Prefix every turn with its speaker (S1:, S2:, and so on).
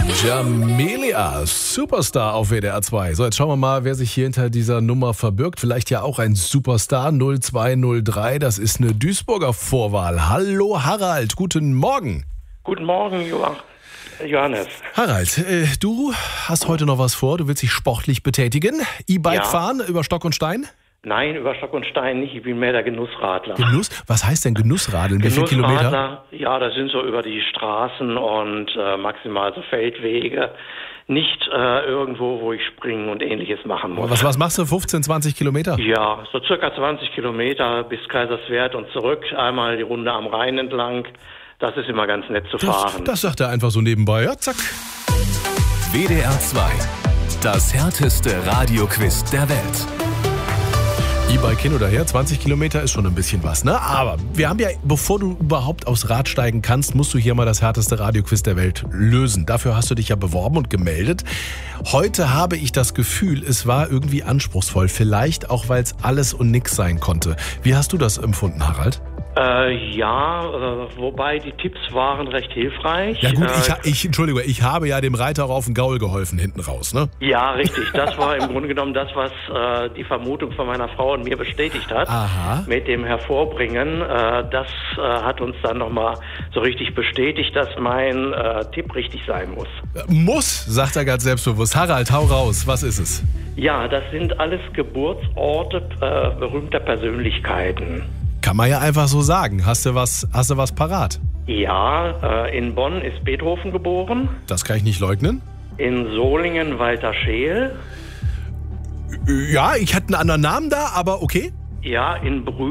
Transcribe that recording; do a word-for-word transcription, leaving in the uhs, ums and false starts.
S1: Jamelia, Superstar auf W D R zwei. So, jetzt schauen wir mal, wer sich hier hinter dieser Nummer verbirgt. Vielleicht ja auch ein Superstar null zwei null drei. Das ist eine Duisburger Vorwahl. Hallo Harald, guten Morgen.
S2: Guten Morgen, Johannes.
S1: Harald, äh, du hast heute noch was vor. Du willst dich sportlich betätigen. E-Bike
S2: Ja.
S1: fahren über Stock und Stein?
S2: Nein, über Stock und Stein nicht. Ich bin mehr der Genussradler.
S1: Genuss? Was heißt denn Genussradeln? Wie viele Kilometer?
S2: Genussradler, ja, das sind so über die Straßen und äh, maximal so Feldwege. Nicht äh, irgendwo, wo ich springen und Ähnliches machen muss.
S1: Was, was machst du? fünfzehn, zwanzig Kilometer?
S2: Ja, so circa zwanzig Kilometer bis Kaiserswerth und zurück. Einmal die Runde am Rhein entlang. Das ist immer ganz nett zu
S1: Das,
S2: fahren.
S1: das sagt er einfach so nebenbei. Ja, zack.
S3: W D R zwei. Das härteste Radioquiz der Welt.
S1: E-Bike hin oder her, zwanzig Kilometer ist schon ein bisschen was, ne? Aber wir haben ja, bevor du überhaupt aufs Rad steigen kannst, musst du hier mal das härteste Radioquiz der Welt lösen. Dafür hast du dich ja beworben und gemeldet. Heute habe ich das Gefühl, es war irgendwie anspruchsvoll. Vielleicht auch, weil es alles und nix sein konnte. Wie hast du das empfunden, Harald?
S2: Äh, ja, äh, wobei die Tipps waren recht hilfreich.
S1: Ja gut,
S2: äh,
S1: ich, ha- ich, Entschuldigung, ich habe ja dem Reiter auf den Gaul geholfen hinten raus, ne?
S2: Ja, richtig. Das war im Grunde genommen das, was äh, die Vermutung von meiner Frau und mir bestätigt hat.
S1: Aha.
S2: Mit dem Hervorbringen. Äh, das äh, hat uns dann nochmal so richtig bestätigt, dass mein äh, Tipp richtig sein muss.
S1: Muss, sagt er ganz selbstbewusst. Harald, hau raus, was ist es?
S2: Ja, das sind alles Geburtsorte äh, berühmter Persönlichkeiten.
S1: Kann man ja einfach so sagen. Hast du was, hast du was parat?
S2: Ja, äh, in Bonn ist Beethoven geboren.
S1: Das kann ich nicht leugnen.
S2: In Solingen Walter Scheel.
S1: Ja, ich hatte einen anderen Namen da, aber okay.
S2: Ja, in Brü